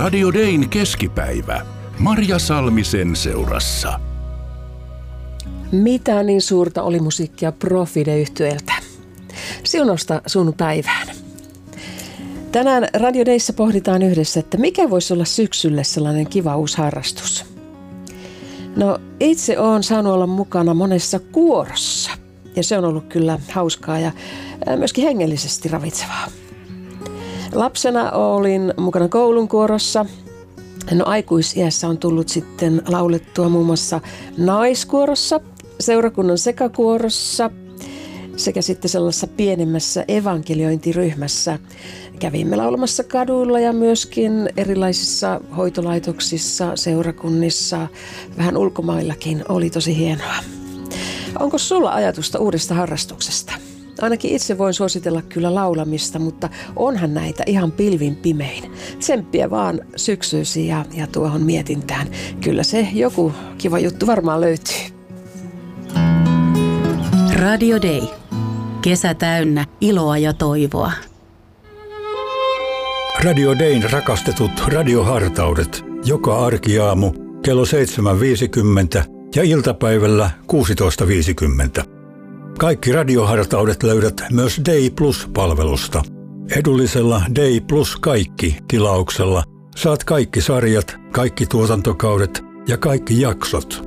Radio Dayn keskipäivä. Marja Salmisen seurassa. Mitä niin suurta oli musiikkia Profide-yhtyeeltä? Siunausta sun päivään. Tänään Radio Dayssä pohditaan yhdessä, että mikä voisi olla syksylle sellainen kiva uusi harrastus. No, itse olen saanut olla mukana monessa kuorossa. Ja se on ollut kyllä hauskaa ja myöskin hengellisesti ravitsevaa. Lapsena olin mukana koulun kuorossa. No, aikuisiässä on tullut sitten laulettua muun muassa naiskuorossa, seurakunnan sekakuorossa sekä sitten sellaisessa pienemmässä evankeliointiryhmässä. Kävimme laulamassa kaduilla ja myöskin erilaisissa hoitolaitoksissa, seurakunnissa, vähän ulkomaillakin. Oli tosi hienoa. Onko sulla ajatusta uudesta harrastuksesta? Ainakin itse voin suositella kyllä laulamista, mutta onhan näitä ihan pilvin pimein. Tsemppiä vaan syksyysi ja tuohon mietintään. Kyllä se joku kiva juttu varmaan löytyy. Radio Day. Kesä täynnä iloa ja toivoa. Radio Dayn rakastetut radiohartaudet joka arkiaamu kello 7.50 ja iltapäivällä 16.50. Kaikki radiohartaudet löydät myös Day Plus-palvelusta. Edullisella Day Plus kaikki -tilauksella saat kaikki sarjat, kaikki tuotantokaudet ja kaikki jaksot.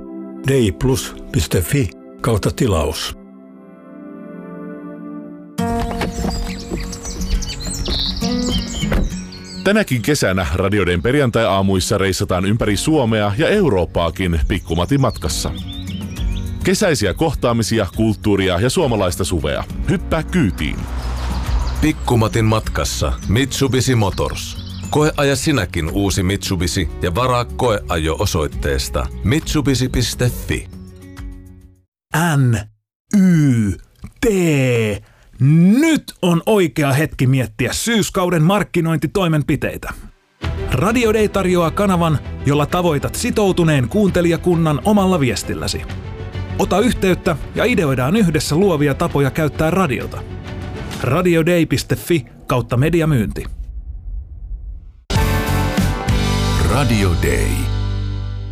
dayplus.fi/tilaus. Tänäkin kesänä Radio Dayn perjantai-aamuissa reissataan ympäri Suomea ja Eurooppaakin Pikkumatin matkassa. Kesäisiä kohtaamisia, kulttuuria ja suomalaista suvea. Hyppää kyytiin. Pikkumatin matkassa Mitsubishi Motors. Koeaja sinäkin uusi Mitsubishi ja varaa koeajo osoitteesta mitsubishi.fi. NYT. Nyt on oikea hetki miettiä syyskauden markkinointitoimenpiteitä. Radio Day tarjoaa kanavan, jolla tavoitat sitoutuneen kuuntelijakunnan omalla viestilläsi. Ota yhteyttä ja ideoidaan yhdessä luovia tapoja käyttää radiota. radioday.fi/mediamyynti. Radio Day.